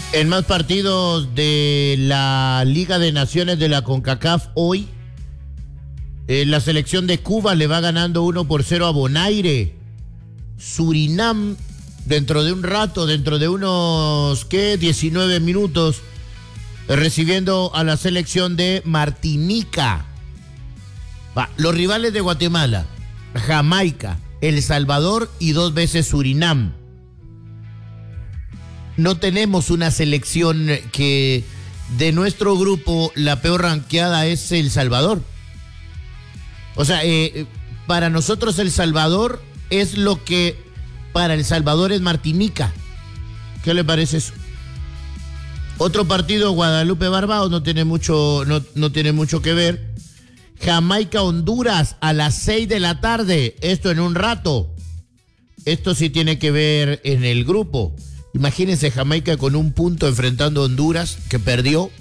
En más partidos de la Liga de Naciones de la CONCACAF hoy, la selección de Cuba le va ganando 1-0 a Bonaire. Surinam, dentro de un rato, dentro de unos, 19 minutos, recibiendo a la selección de Martinica. Los rivales de Guatemala, Jamaica, El Salvador y 2 veces Surinam. No tenemos una selección que de nuestro grupo la peor ranqueada es El Salvador. O sea, para nosotros El Salvador es lo que para El Salvador es Martinica. ¿Qué le parece eso? Otro partido, Guadalupe-Barbados, no tiene mucho que ver. Jamaica-Honduras a las 6 de la tarde. Esto en un rato. Esto sí tiene que ver en el grupo. Imagínense Jamaica con un punto enfrentando a Honduras, que perdió.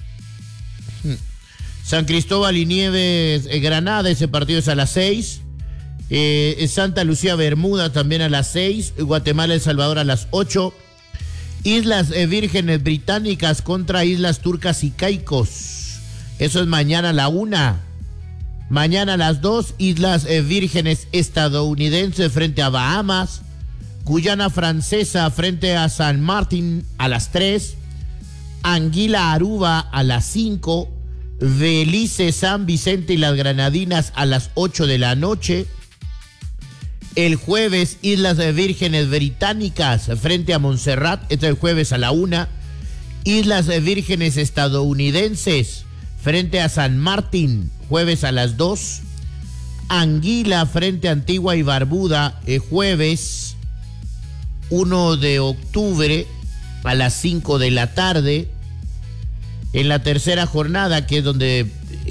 San Cristóbal y Nieves, Granada, ese partido es a las 6. Santa Lucía, Bermuda también a las 6. Guatemala, El Salvador a las 8. Islas Vírgenes Británicas contra Islas Turcas y Caicos. Eso es mañana a la 1. Mañana a las 2, Islas Vírgenes Estadounidenses frente a Bahamas. Guyana Francesa frente a San Martín a las 3. Anguila Aruba a las 5. Belice, San Vicente y las Granadinas a las 8 de la noche. El jueves, Islas Vírgenes Británicas frente a Montserrat, este es el jueves a la 1. Islas Vírgenes Estadounidenses frente a San Martín, jueves a las 2. Anguila frente a Antigua y Barbuda, jueves 1 de octubre a las 5 de la tarde. En la tercera jornada, que es donde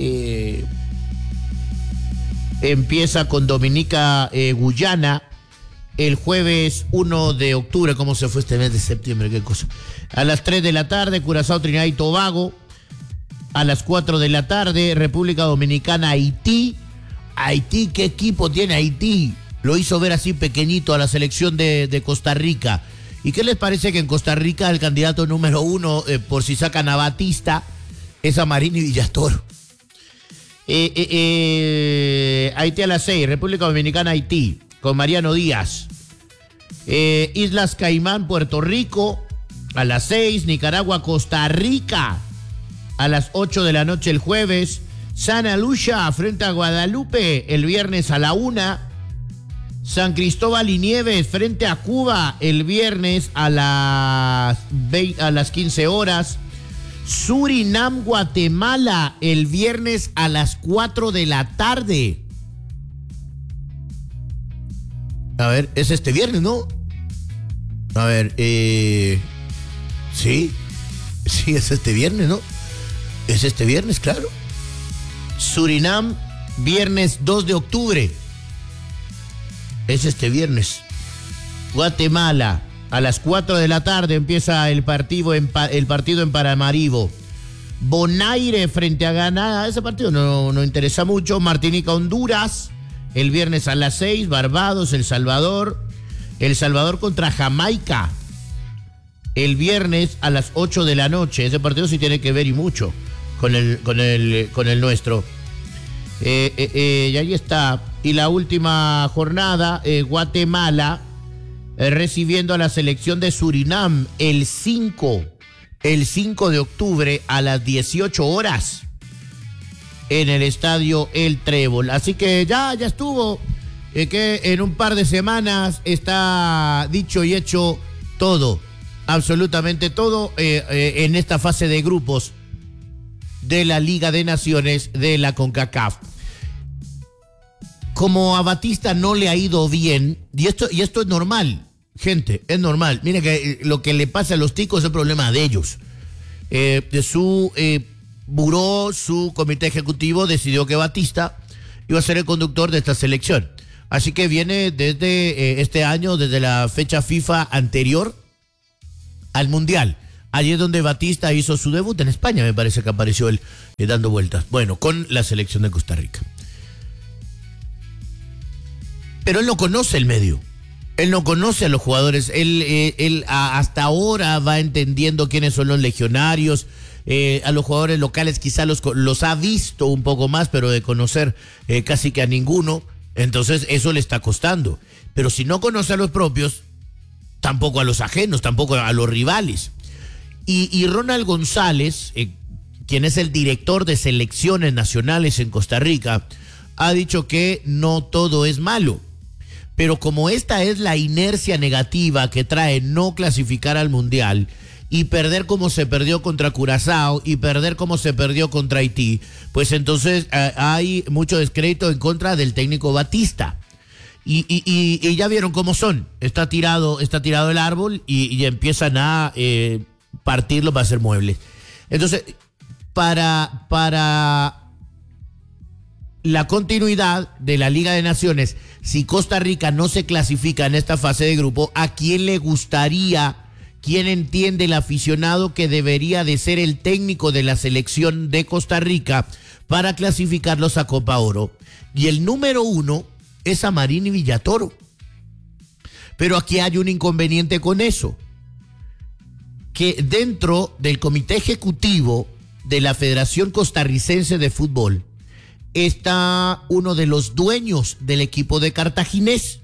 empieza con Dominica, Guyana, el jueves 1 de octubre. ¿Cómo se fue este mes de septiembre? Qué cosa. A las 3 de la tarde, Curazao, Trinidad y Tobago. A las 4 de la tarde, República Dominicana, Haití. Haití, ¿qué equipo tiene Haití? Lo hizo ver así pequeñito a la selección de Costa Rica. ¿Y qué les parece que en Costa Rica el candidato número 1, por si sacan a Batista, es a Marini Villatoro? Haití a las 6, República Dominicana, Haití, con Mariano Díaz. Islas Caimán, Puerto Rico, a las 6, Nicaragua, Costa Rica, a las 8 de la noche el jueves. Santa Lucía frente a Guadalupe, el viernes a la 1. San Cristóbal y Nieves frente a Cuba, el viernes a las 15 horas. Surinam, Guatemala, el viernes a las 4 de la tarde. A ver, es este viernes, ¿no? A ver, sí, es este viernes, ¿no? Es este viernes, claro. Surinam, viernes 2 de octubre. Es este viernes. Guatemala, a las 4 de la tarde empieza el partido en Paramaribo. Bonaire frente a Granada, ese partido no interesa mucho. Martinica, Honduras, el viernes a las 6. Barbados, El Salvador. El Salvador contra Jamaica, el viernes a las 8 de la noche. Ese partido sí tiene que ver y mucho con el nuestro. Y ahí está. Y la última jornada, Guatemala recibiendo a la selección de Surinam el 5 de octubre a las 18 horas en el estadio El Trébol. Así que ya estuvo, que en un par de semanas está dicho y hecho todo, absolutamente todo, en esta fase de grupos de la Liga de Naciones de la CONCACAF. Como a Batista no le ha ido bien, y esto es normal, gente, es normal. Mire que lo que le pasa a los ticos es el problema de ellos. De su buró, su comité ejecutivo decidió que Batista iba a ser el conductor de esta selección. Así que viene desde este año, desde la fecha FIFA anterior al Mundial. Allí es donde Batista hizo su debut en España, me parece que apareció él dando vueltas. Bueno, con la selección de Costa Rica. Pero él no conoce el medio. Él no conoce a los jugadores, él hasta ahora va entendiendo quiénes son los legionarios, a los jugadores locales quizá los ha visto un poco más, pero de conocer casi que a ninguno, entonces eso le está costando. Pero si no conoce a los propios, tampoco a los ajenos, tampoco a los rivales. Y Ronald González, quien es el director de selecciones nacionales en Costa Rica, ha dicho que no todo es malo. Pero como esta es la inercia negativa que trae no clasificar al Mundial y perder como se perdió contra Curazao y perder como se perdió contra Haití, pues entonces hay mucho descrédito en contra del técnico Batista. Y ya vieron cómo son. Está tirado el árbol y empiezan a partirlo para hacer muebles. Entonces, para la continuidad de la Liga de Naciones, si Costa Rica no se clasifica en esta fase de grupo, ¿a quién le gustaría, quién entiende el aficionado que debería de ser el técnico de la selección de Costa Rica para clasificarlos a Copa Oro? Y el número 1 es Amarini Villatoro. Pero aquí hay un inconveniente con eso, que dentro del comité ejecutivo de la Federación Costarricense de Fútbol está uno de los dueños del equipo de Cartaginés,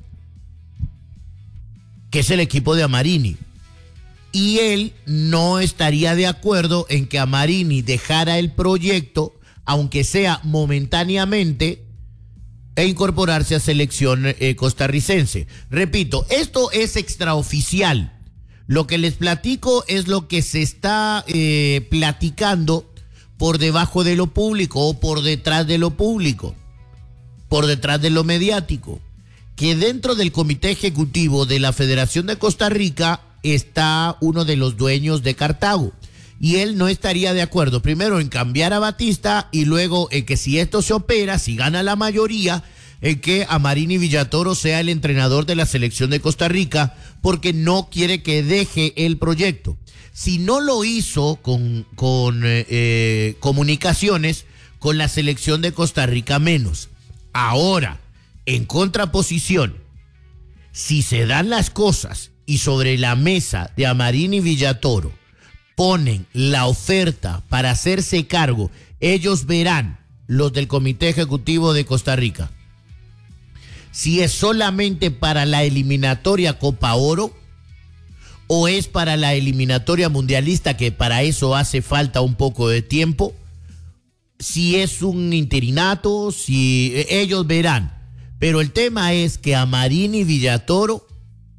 que es el equipo de Amarini. Y él no estaría de acuerdo en que Amarini dejara el proyecto, aunque sea momentáneamente, e incorporarse a selección costarricense. Repito, esto es extraoficial. Lo que les platico es lo que se está platicando por debajo de lo público o por detrás de lo público, por detrás de lo mediático, que dentro del comité ejecutivo de la Federación de Costa Rica está uno de los dueños de Cartago, y él no estaría de acuerdo, primero en cambiar a Batista y luego en que si esto se opera, si gana la mayoría, en que Amarini Villatoro sea el entrenador de la selección de Costa Rica, porque no quiere que deje el proyecto. Si no lo hizo con comunicaciones, con la selección de Costa Rica menos. Ahora, en contraposición, si se dan las cosas y sobre la mesa de Amarini Villatoro ponen la oferta para hacerse cargo, ellos verán, los del Comité Ejecutivo de Costa Rica, si es solamente para la eliminatoria Copa Oro o es para la eliminatoria mundialista, que para eso hace falta un poco de tiempo, si es un interinato, si ellos verán. Pero el tema es que Amarini Villatoro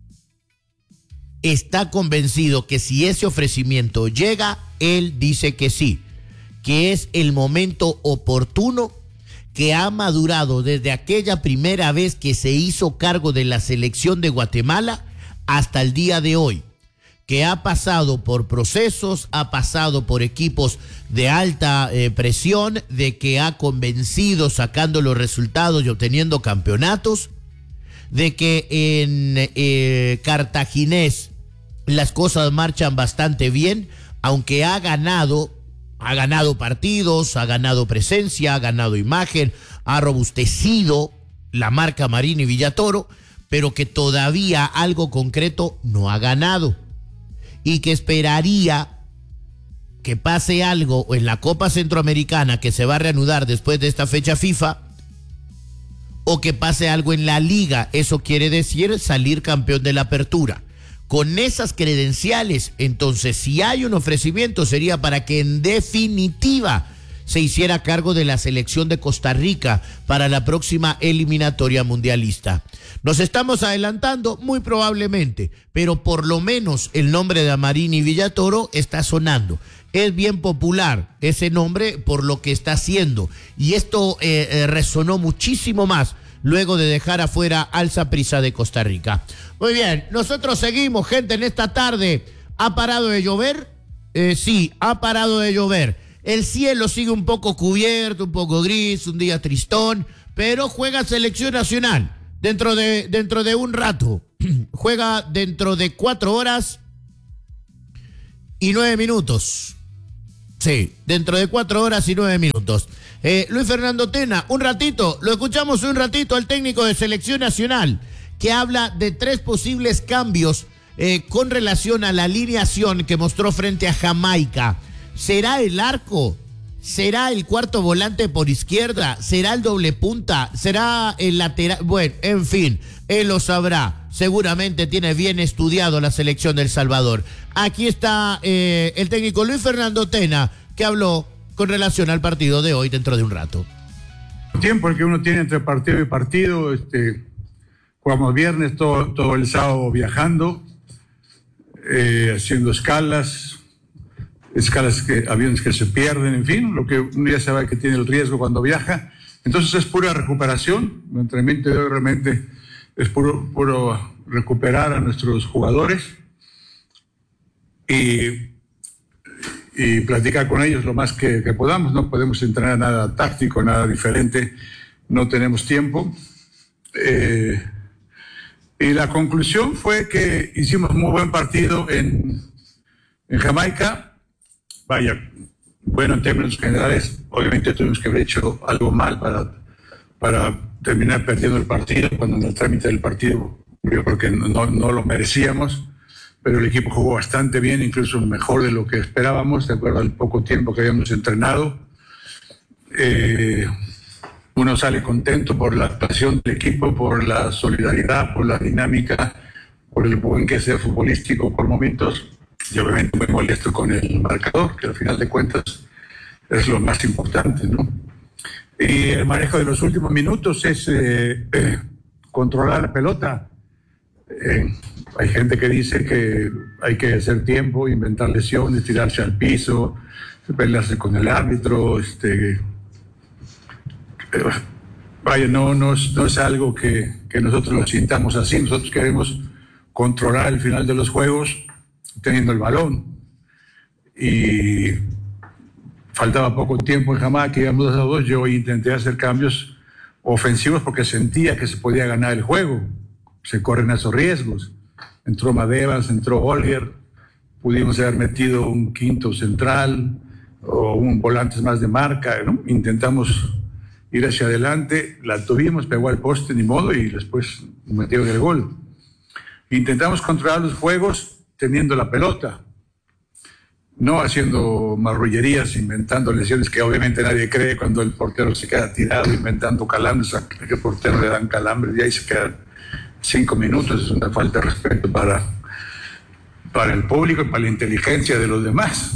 está convencido que si ese ofrecimiento llega, él dice que sí, que es el momento oportuno, que ha madurado desde aquella primera vez que se hizo cargo de la selección de Guatemala hasta el día de hoy, que ha pasado por procesos, ha pasado por equipos de alta presión, de que ha convencido sacando los resultados y obteniendo campeonatos, de que en Cartaginés las cosas marchan bastante bien, aunque ha ganado partidos, ha ganado presencia, ha ganado imagen, ha robustecido la marca Amarini Villatoro, pero que todavía algo concreto no ha ganado. Y que esperaría que pase algo en la Copa Centroamericana, que se va a reanudar después de esta fecha FIFA, o que pase algo en la Liga. Eso quiere decir salir campeón de la Apertura. Con esas credenciales, entonces, si hay un ofrecimiento, sería para que en definitiva se hiciera cargo de la selección de Costa Rica para la próxima eliminatoria mundialista. Nos estamos adelantando, muy probablemente, pero por lo menos el nombre de Amarini Villatoro está sonando. Es bien popular ese nombre por lo que está haciendo, y esto resonó muchísimo más luego de dejar afuera al Saprissa de Costa Rica. Muy bien, nosotros seguimos, gente, en esta tarde. ¿Ha parado de llover? Sí, ha parado de llover. El cielo sigue un poco cubierto, un poco gris, un día tristón, pero juega selección nacional dentro de un rato. Juega dentro de 4 horas y 9 minutos. Sí, dentro de 4 horas y 9 minutos. Luis Fernando Tena, un ratito, lo escuchamos un ratito al técnico de selección nacional, que habla de 3 posibles cambios con relación a la alineación que mostró frente a Jamaica. ¿Será el arco? ¿Será el cuarto volante por izquierda? ¿Será el doble punta? ¿Será el lateral? Bueno, en fin, él lo sabrá. Seguramente tiene bien estudiado la selección del Salvador. Aquí está el técnico Luis Fernando Tena, que habló con relación al partido de hoy dentro de un rato. El tiempo que uno tiene entre partido y partido, jugamos viernes, todo el sábado viajando, haciendo escalas, aviones que se pierden, en fin, lo que uno ya sabe que tiene el riesgo cuando viaja. Entonces es pura recuperación. El entrenamiento de hoy realmente es puro recuperar a nuestros jugadores y platicar con ellos lo más que podamos. No podemos entrenar nada táctico, nada diferente, no tenemos tiempo. Y la conclusión fue que hicimos un muy buen partido en Jamaica. Vaya, bueno, en términos generales, obviamente tuvimos que haber hecho algo mal para terminar perdiendo el partido, cuando en el trámite del partido yo creo que no lo merecíamos, pero el equipo jugó bastante bien, incluso mejor de lo que esperábamos, de acuerdo al poco tiempo que habíamos entrenado. Uno sale contento por la actuación del equipo, por la solidaridad, por la dinámica, por el buen que sea futbolístico por momentos. Y obviamente muy molesto con el marcador, que al final de cuentas es lo más importante, ¿no? Y el manejo de los últimos minutos es controlar la pelota. Hay gente que dice que hay que hacer tiempo, inventar lesiones, tirarse al piso, pelearse con el árbitro. Vaya, no es algo que nosotros lo sintamos así. Nosotros queremos controlar el final de los juegos teniendo el balón. Y faltaba poco tiempo en Jamaica, íbamos 2-2. Yo intenté hacer cambios ofensivos porque sentía que se podía ganar el juego. Se corren esos riesgos. Entró Madevas, entró Olger, pudimos haber metido un quinto central o un volante más de marca, ¿no? Intentamos ir hacia adelante, la tuvimos, pegó al poste, ni modo, y después metieron el gol. Intentamos controlar los juegos teniendo la pelota, no haciendo marrullerías, inventando lesiones que obviamente nadie cree cuando el portero se queda tirado, inventando calambres, a que portero le dan calambres y ahí se quedan 5 minutos. Es una falta de respeto para el público y para la inteligencia de los demás.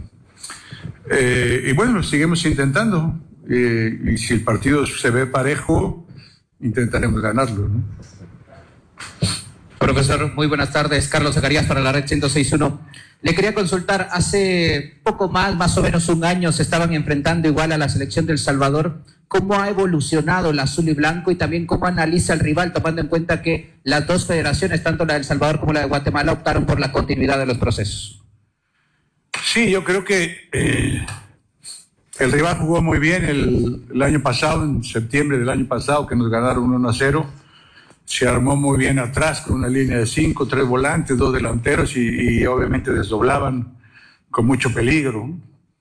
Y bueno, seguimos intentando, y si el partido se ve parejo, intentaremos ganarlo, ¿no? Profesor, muy buenas tardes. Carlos Zacarías para la Red 106.1. Le quería consultar, hace poco más o menos un año se estaban enfrentando igual a la selección del Salvador. ¿Cómo ha evolucionado el azul y blanco y también cómo analiza el rival, tomando en cuenta que las dos federaciones, tanto la del Salvador como la de Guatemala, optaron por la continuidad de los procesos? Sí, yo creo que el rival jugó muy bien el año pasado, en septiembre del año pasado, que nos ganaron 1-0. Se armó muy bien atrás con una línea de 5, 3 volantes, 2 delanteros y obviamente desdoblaban con mucho peligro.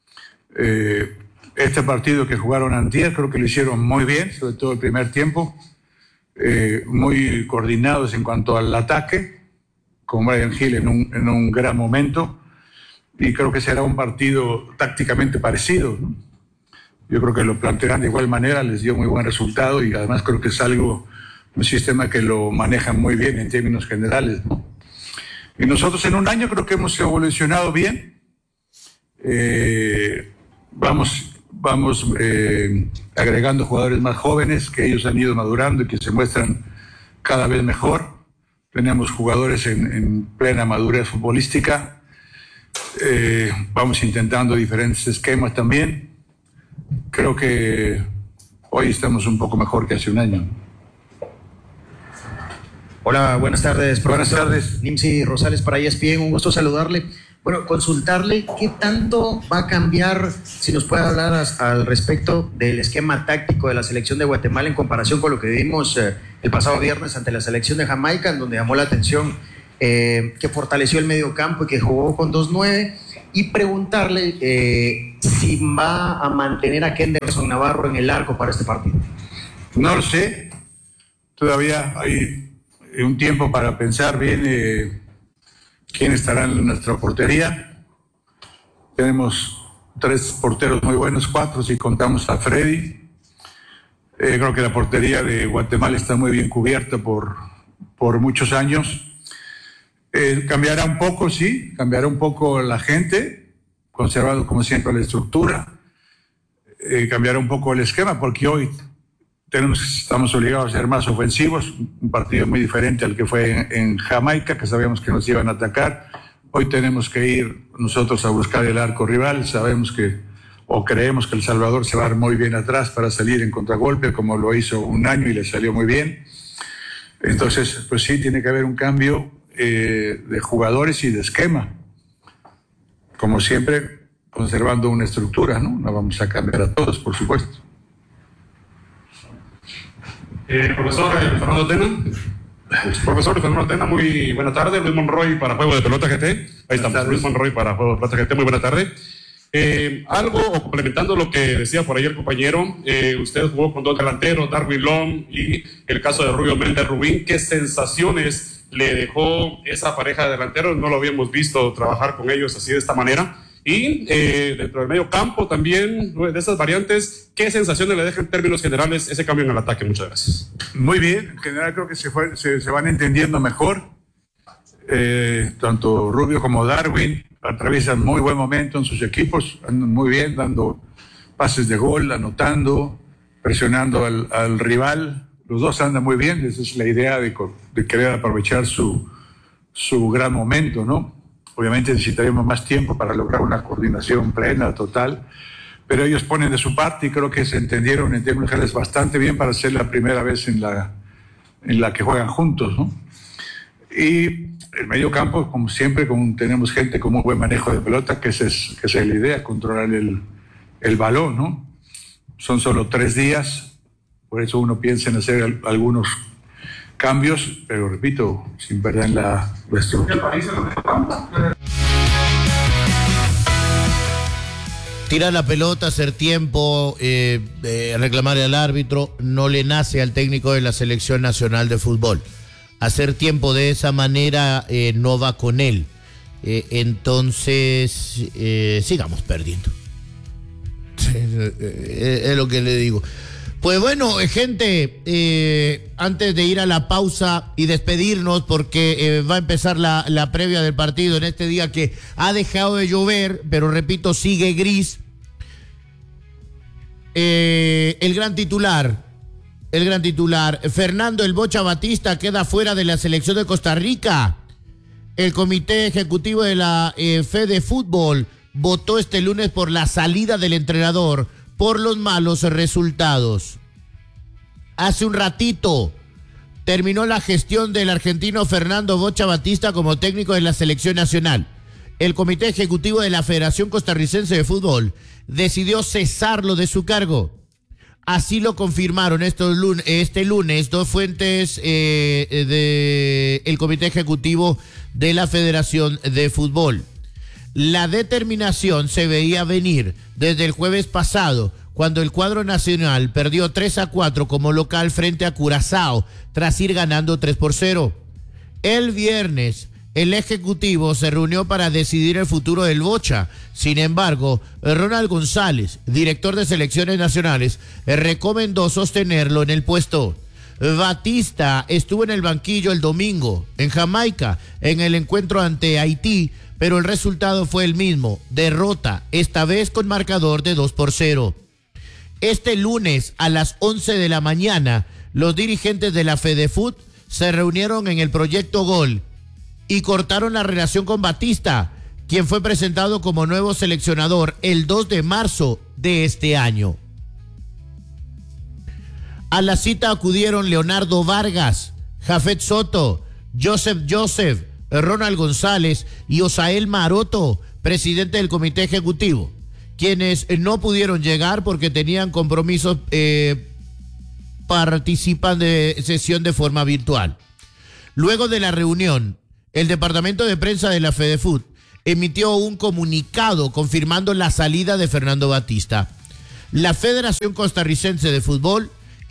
Este partido que jugaron antier creo que lo hicieron muy bien, sobre todo el primer tiempo, muy coordinados en cuanto al ataque, con Brian Hill en un gran momento, y creo que será un partido tácticamente parecido, ¿no? Yo creo que lo plantearán de igual manera, les dio muy buen resultado y además creo que es un sistema que lo manejan muy bien en términos generales, ¿no? Y nosotros en un año creo que hemos evolucionado bien. Vamos agregando jugadores más jóvenes que ellos han ido madurando y que se muestran cada vez mejor. Tenemos jugadores en plena madurez futbolística. Vamos intentando diferentes esquemas también. Creo que hoy estamos un poco mejor que hace un año. Hola, buenas tardes, profesor. Buenas tardes. Nimsi Rosales para ESPN, un gusto saludarle. Bueno, consultarle qué tanto va a cambiar, si nos puede hablar al respecto del esquema táctico de la selección de Guatemala en comparación con lo que vimos el pasado viernes ante la selección de Jamaica, en donde llamó la atención que fortaleció el medio campo y que jugó con 2-9, y preguntarle si va a mantener a Kenderson Navarro en el arco para este partido. No lo sé, todavía hay un tiempo para pensar bien quién estará en nuestra portería. Tenemos 3 porteros muy buenos, 4 si contamos a Freddy. Creo que la portería de Guatemala está muy bien cubierta por muchos años. Cambiará un poco, sí, cambiará un poco la gente, conservando como siempre la estructura. Cambiará un poco el esquema, porque hoy estamos obligados a ser más ofensivos, un partido muy diferente al que fue en Jamaica, que sabíamos que nos iban a atacar. Hoy tenemos que ir nosotros a buscar el arco rival, sabemos que, o creemos que El Salvador se va a dar muy bien atrás para salir en contragolpe, como lo hizo un año y le salió muy bien. Entonces, pues sí, tiene que haber un cambio de jugadores y de esquema. Como siempre, conservando una estructura, ¿no? No vamos a cambiar a todos, por supuesto. Profesor Fernando Tena. Profesor Fernando Tena, muy buena tarde. Luis Monroy para Juego de Pelota GT. Ahí estamos, Luis Monroy para Juego de Pelota GT. Muy buena tarde. Algo, o complementando lo que decía por ahí el compañero, usted jugó con 2 delanteros, Darwin Long y el caso de Rubio Méndez Rubín. ¿Qué sensaciones le dejó esa pareja de delanteros? No lo habíamos visto trabajar con ellos así de esta manera. Y dentro del medio campo también, de esas variantes, ¿qué sensaciones le deja en términos generales ese cambio en el ataque? Muchas gracias. Muy bien, en general creo que se van entendiendo mejor. Tanto Rubio como Darwin atraviesan muy buen momento en sus equipos, andan muy bien, dando pases de gol, anotando, presionando al rival. Los dos andan muy bien, esa es la idea de querer aprovechar su gran momento, ¿no? Obviamente necesitaríamos más tiempo para lograr una coordinación plena, total, pero ellos ponen de su parte y creo que se entendieron en términos generales bastante bien para ser la primera vez en la que juegan juntos, ¿no? Y el medio campo, como siempre, tenemos gente con muy buen manejo de pelota, que esa es la idea, controlar el balón, ¿no? Son solo 3 días, por eso uno piensa en hacer algunos cambios, pero repito, sin perder la estructura. Tirar la pelota, hacer tiempo, reclamarle al árbitro, no le nace al técnico de la Selección Nacional de Fútbol. Hacer tiempo de esa manera no va con él. Entonces, sigamos perdiendo. Es lo que le digo. Pues bueno, gente, antes de ir a la pausa y despedirnos, porque va a empezar la previa del partido en este día que ha dejado de llover, pero repito, sigue gris. El gran titular, Fernando El Bocha Batista queda fuera de la selección de Costa Rica. El comité ejecutivo de la Fede Fútbol votó este lunes por la salida del entrenador por los malos resultados. Hace un ratito terminó la gestión del argentino Fernando Bocha Batista como técnico de la selección nacional. El comité ejecutivo de la Federación Costarricense de Fútbol decidió cesarlo de su cargo. Así lo confirmaron este lunes 2 fuentes del comité ejecutivo de la Federación de Fútbol. La determinación se veía venir desde el jueves pasado, cuando el cuadro nacional perdió 3-4 como local frente a Curazao, tras ir ganando 3-0. El viernes, el ejecutivo se reunió para decidir el futuro del Bocha. Sin embargo, Ronald González, director de selecciones nacionales, recomendó sostenerlo en el puesto. Batista estuvo en el banquillo el domingo, en Jamaica, en el encuentro ante Haití, pero el resultado fue el mismo, derrota, esta vez con marcador de 2-0. Este lunes a las 11 de la mañana, los dirigentes de la FedeFut se reunieron en el Proyecto Gol y cortaron la relación con Batista, quien fue presentado como nuevo seleccionador el 2 de marzo de este año. A la cita acudieron Leonardo Vargas, Jafet Soto, Joseph, Ronald González y Osael Maroto, presidente del comité ejecutivo, quienes no pudieron llegar porque tenían compromisos, participan de sesión de forma virtual. Luego de la reunión, el departamento de prensa de la FedeFut emitió un comunicado confirmando la salida de Fernando Batista. La Federación Costarricense de Fútbol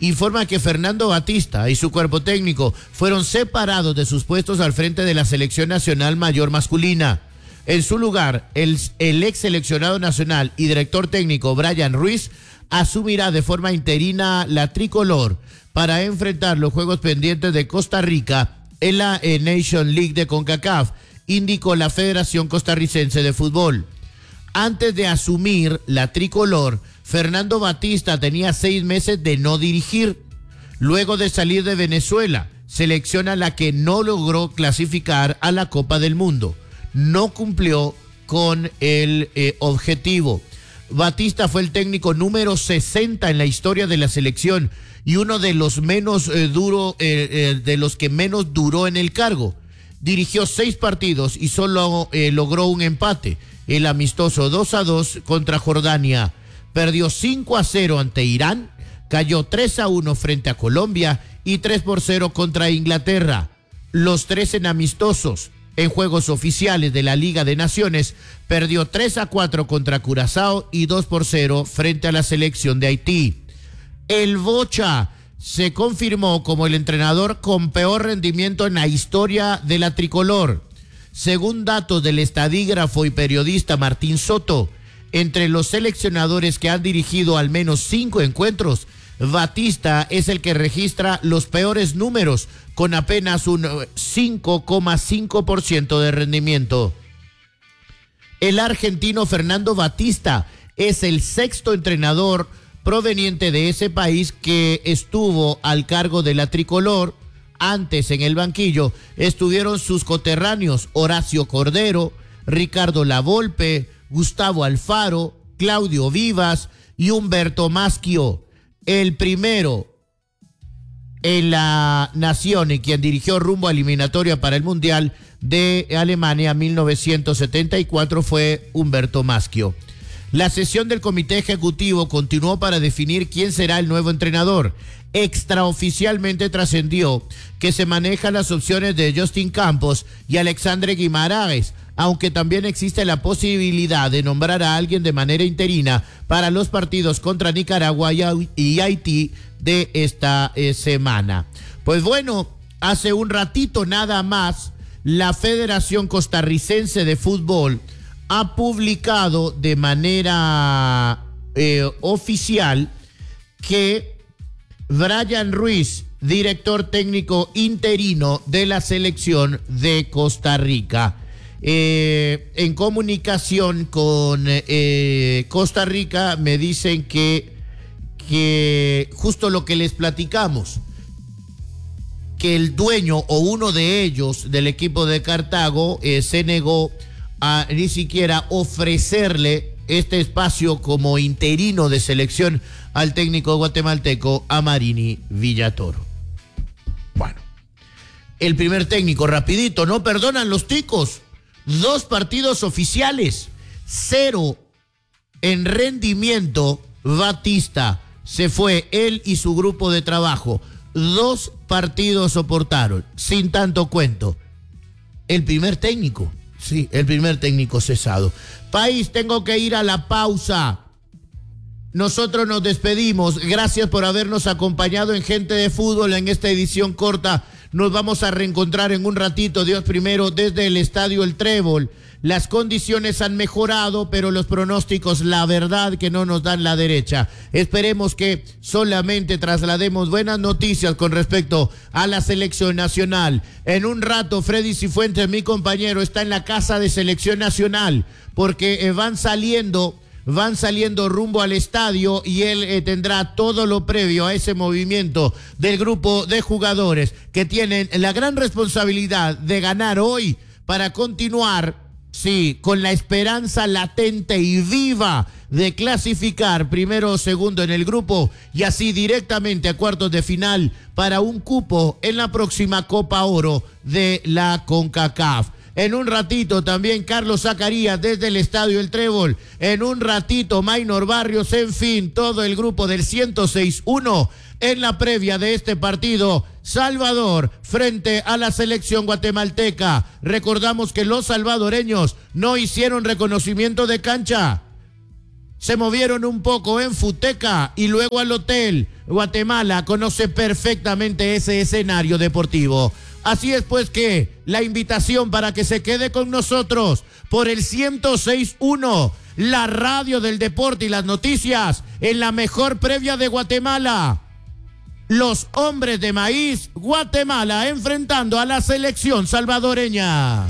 informa que Fernando Batista y su cuerpo técnico fueron separados de sus puestos al frente de la selección nacional mayor masculina. En su lugar, el ex seleccionado nacional y director técnico Brian Ruiz asumirá de forma interina la tricolor para enfrentar los juegos pendientes de Costa Rica en la Nation League de CONCACAF, indicó la Federación Costarricense de Fútbol. Antes de asumir la tricolor, Fernando Batista tenía 6 meses de no dirigir. Luego de salir de Venezuela, selección a la que no logró clasificar a la Copa del Mundo. No cumplió con el objetivo. Batista fue el técnico número 60 en la historia de la selección y uno de los menos de los que menos duró en el cargo. Dirigió 6 partidos y solo logró un empate, el amistoso 2-2 contra Jordania. Perdió 5-0 ante Irán, cayó 3-1 frente a Colombia y 3-0 contra Inglaterra. Los 3 en amistosos. En juegos oficiales de la Liga de Naciones, perdió 3-4 contra Curazao y 2-0 frente a la selección de Haití. El Bocha se confirmó como el entrenador con peor rendimiento en la historia de la tricolor. Según datos del estadígrafo y periodista Martín Soto, entre los seleccionadores que han dirigido al menos 5 encuentros, Batista es el que registra los peores números, con apenas un 5,5% de rendimiento. El argentino Fernando Batista es el 6º entrenador proveniente de ese país que estuvo al cargo de la tricolor. Antes en el banquillo estuvieron sus coterráneos Horacio Cordero, Ricardo Lavolpe, Gustavo Alfaro, Claudio Vivas y Humberto Maschio. El primero en la nación y quien dirigió rumbo a eliminatoria para el Mundial de Alemania 1974 fue Humberto Maschio. La sesión del comité ejecutivo continuó para definir quién será el nuevo entrenador. Extraoficialmente trascendió que se manejan las opciones de Justin Campos y Alexandre Guimaraes, aunque también existe la posibilidad de nombrar a alguien de manera interina para los partidos contra Nicaragua y Haití de esta semana. Pues bueno, hace un ratito nada más, la Federación Costarricense de Fútbol ha publicado de manera oficial que Brian Ruiz, director técnico interino de la selección de Costa Rica, en comunicación con Costa Rica me dicen que justo lo que les platicamos, que el dueño o uno de ellos del equipo de Cartago se negó a ni siquiera ofrecerle este espacio como interino de selección al técnico guatemalteco Amarini Villatoro. Bueno, el primer técnico, rapidito, no perdonan los ticos. 2 partidos oficiales, 0 en rendimiento. Batista se fue, él y su grupo de trabajo. 2 partidos soportaron, sin tanto cuento. El primer técnico, sí, el primer técnico cesado. País, tengo que ir a la pausa. Nosotros nos despedimos. Gracias por habernos acompañado en Gente de Fútbol en esta edición corta. Nos vamos a reencontrar en un ratito, Dios primero, desde el Estadio El Trébol. Las condiciones han mejorado, pero los pronósticos, la verdad que no nos dan la derecha. Esperemos que solamente traslademos buenas noticias con respecto a la selección nacional. En un rato, Freddy Cifuentes, mi compañero, está en la casa de selección nacional, porque van saliendo rumbo al estadio y él tendrá todo lo previo a ese movimiento del grupo de jugadores que tienen la gran responsabilidad de ganar hoy para continuar, sí, con la esperanza latente y viva de clasificar primero o segundo en el grupo y así directamente a cuartos de final para un cupo en la próxima Copa Oro de la CONCACAF. En un ratito también Carlos Zacarías desde el Estadio El Trébol. En un ratito Maynor Barrios, en fin, todo el grupo del 106.1 en la previa de este partido. Salvador frente a la selección guatemalteca. Recordamos que los salvadoreños no hicieron reconocimiento de cancha. se movieron un poco en Futeca y luego al hotel. Guatemala conoce perfectamente ese escenario deportivo. Así es pues que la invitación para que se quede con nosotros por el 106.1, la radio del deporte y las noticias en la mejor previa de Guatemala. Los hombres de maíz, Guatemala enfrentando a la selección salvadoreña.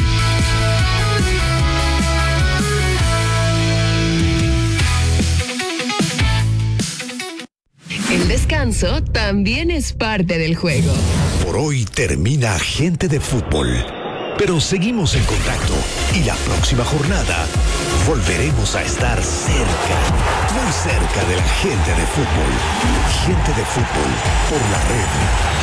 El descanso también es parte del juego. Por hoy termina Gente de Fútbol, pero seguimos en contacto y la próxima jornada volveremos a estar cerca, muy cerca de la gente de fútbol. Gente de Fútbol por la red.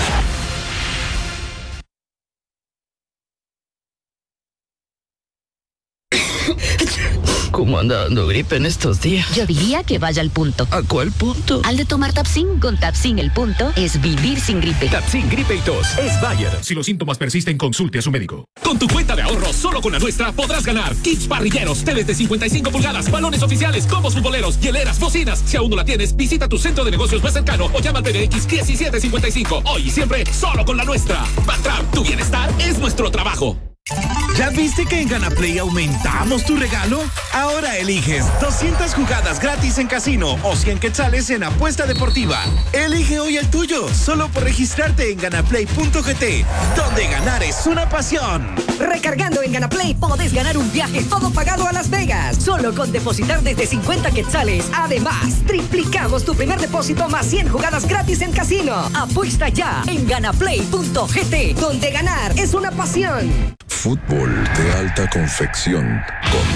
¿Cómo anda dando gripe en estos días? Yo diría que vaya al punto. ¿A cuál punto? Al de tomar Tapsin. Con Tapsin el punto es vivir sin gripe. Tapsin gripe y tos es Bayer. Si los síntomas persisten, consulte a su médico. Con tu cuenta de ahorro, solo con la nuestra, podrás ganar kits parrilleros, teles de 55 pulgadas, balones oficiales, combos futboleros, hieleras, bocinas. Si aún no la tienes, visita tu centro de negocios más cercano o llama al PBX 1755. Hoy y siempre, solo con la nuestra. Bantrap, tu bienestar es nuestro trabajo. ¿Ya viste que en Ganaplay aumentamos tu regalo? Ahora eliges 200 jugadas gratis en casino o 100 quetzales en apuesta deportiva. Elige hoy el tuyo, solo por registrarte en ganaplay.gt, donde ganar es una pasión. Recargando en Ganaplay podés ganar un viaje todo pagado a Las Vegas, solo con depositar desde 50 quetzales. Además, triplicamos tu primer depósito más 100 jugadas gratis en casino. Apuesta ya en ganaplay.gt, donde ganar es una pasión. Fútbol de alta confección con